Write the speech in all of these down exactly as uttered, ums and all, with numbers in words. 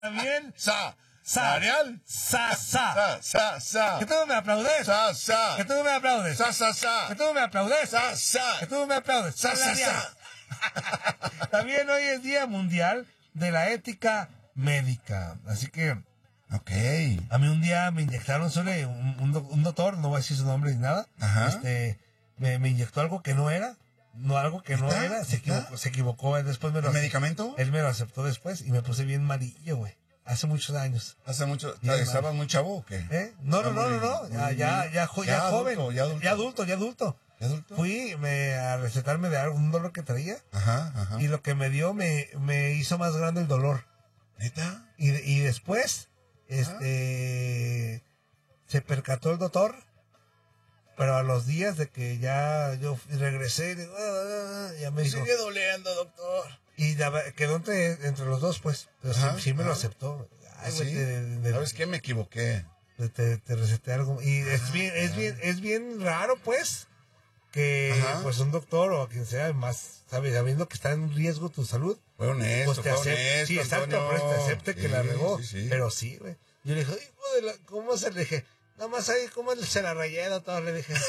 También. Sa. Sa. Arial. Sa, sa. Sa, sa, sa. Que tú no me aplaudes. Sa, sa. Que tú no me aplaudes. Sa, sa, sa. Que tú no me aplaudes. Sa, sa. Que tú no me aplaudes. Sa, sa, sa. También hoy es Día Mundial de la Ética Médica. Así que, Ok. a mí un día me inyectaron sobre un, un, do- un doctor, no voy a decir su nombre ni nada. Ajá. Este, me, me inyectó algo que no era. No, algo que no ¿Neta? era. Se ¿Neta? equivocó, se equivocó. Él después me lo ¿El medicamento? Él me lo aceptó después y me puse bien malillo, güey. Hace muchos años. Hace mucho. Bien, ¿Estabas muy chavo o qué? ¿Eh? No, no, no, no, no. Ya, ya, ya, jo- ya Ya joven. adulto, ya adulto. Ya adulto, ya adulto. ¿Ya adulto? Fui me, a recetarme de algo, un dolor que traía. Ajá, ajá. Y lo que me dio me, me hizo más grande el dolor. ¿Neta? Y, y después, este, se percató el doctor, pero a los días de que ya yo regresé, digo, "Ah", ya me dijo, Sigue doliendo, doctor. y la ver- quedó entre, entre los dos, pues, pero sí- Ajá, sí, me lo ajá. aceptó. Ay, ¿Sí? güey, te, te- ¿Sabes qué? Me equivoqué. te, te- te receté algo. Y es Ah, bien, es ya. bien, es bien raro, pues, que Ajá. pues un doctor o quien sea, más, ¿sabes? Sabiendo que está en riesgo tu salud, Fue honesto, pues te fue acepte, honesto, sí, exacto, Antonio. pero te acepte que Sí, la regó. sí, sí. Pero sí, güey. Yo le dije, hijo de la, ¿cómo se le dije? Nada más ahí, ¿cómo se la rayé, doctor? Le dije.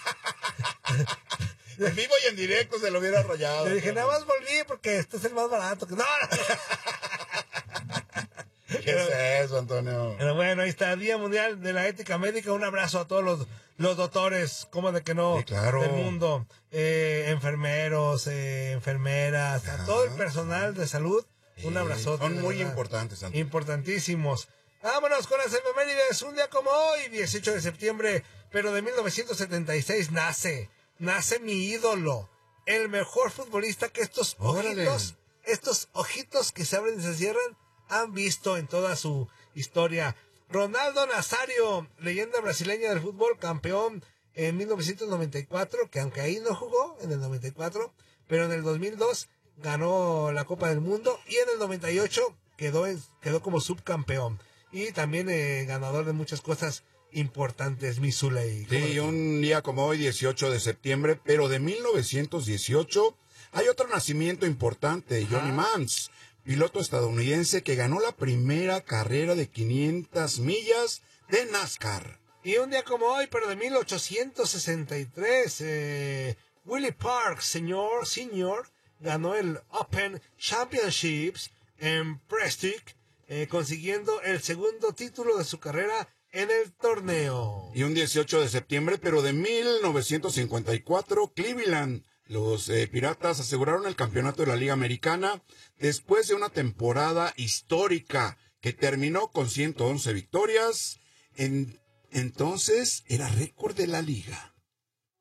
En vivo y en directo se lo hubiera rayado. Le dije, nada más volví porque este es el más barato. Que... No, no. ¿Qué es eso, Antonio? Pero bueno, ahí está, Día Mundial de la Ética Médica. Un abrazo a todos los, los doctores, ¿cómo de que no? Sí, claro. Del mundo. Eh, enfermeros, eh, enfermeras, a Ajá. todo el personal de salud. Un Sí, abrazote. son de muy verdad. importantes, Antonio. Importantísimos. Vámonos con las efemérides. Un día como hoy, dieciocho de septiembre, pero de mil novecientos setenta y seis, nace. Nace mi ídolo. El mejor futbolista que estos Órale. ojitos, estos ojitos que se abren y se cierran, han visto en toda su historia. Ronaldo Nazario, leyenda brasileña del fútbol, campeón en mil novecientos noventa y cuatro, que aunque ahí no jugó en el noventa y cuatro, pero en el dos mil dos ganó la Copa del Mundo y en el noventa y ocho quedó, en- quedó como subcampeón. Y también eh, ganador de muchas cosas importantes, mi Zuley. ¿Cómo Sí, le- un día como hoy, dieciocho de septiembre, pero de mil novecientos dieciocho, hay otro nacimiento importante, Johnny Mans, piloto estadounidense que ganó la primera carrera de quinientas millas de NASCAR. Y un día como hoy, pero de mil ochocientos sesenta y tres, eh, Willie Park, señor, senior, ganó el Open Championships en Prestige, eh, consiguiendo el segundo título de su carrera en el torneo. Y un dieciocho de septiembre, pero de mil novecientos cincuenta y cuatro, Cleveland. Los eh, Piratas aseguraron el campeonato de la Liga Americana después de una temporada histórica que terminó con ciento once victorias. En, entonces era récord de la liga.